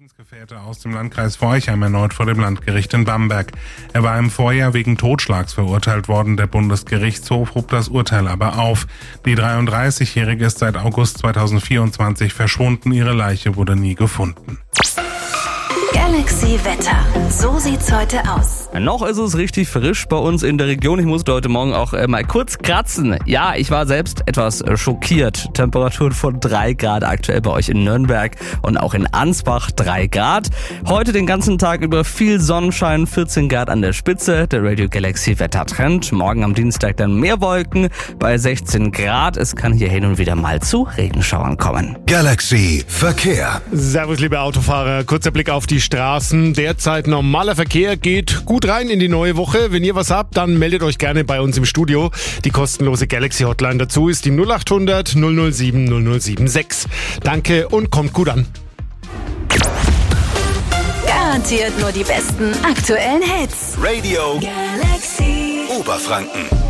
Lebensgefährte aus dem Landkreis Forchheim erneut vor dem Landgericht in Bamberg. Er war im Vorjahr wegen Totschlags verurteilt worden. Der Bundesgerichtshof hob das Urteil aber auf. Die 33-Jährige ist seit August 2024 verschwunden. Ihre Leiche wurde nie gefunden. Galaxy Wetter. So sieht's heute aus. Noch ist es richtig frisch bei uns in der Region. Ich musste heute Morgen auch mal kurz kratzen. Ja, ich war selbst etwas schockiert. Temperaturen von 3 Grad aktuell bei euch in Nürnberg und auch in Ansbach 3 Grad. Heute den ganzen Tag über viel Sonnenschein, 14 Grad an der Spitze. Der Radio Galaxy Wettertrend. Morgen am Dienstag dann mehr Wolken bei 16 Grad. Es kann hier hin und wieder mal zu Regenschauern kommen. Galaxy Verkehr. Servus, liebe Autofahrer. Kurzer Blick auf die Straßen. Derzeit normaler Verkehr, geht gut rein in die neue Woche. Wenn ihr was habt, dann meldet euch gerne bei uns im Studio. Die kostenlose Galaxy Hotline dazu ist die 0800 007 076. Danke und kommt gut an. Garantiert nur die besten aktuellen Hits. Radio Galaxy Oberfranken.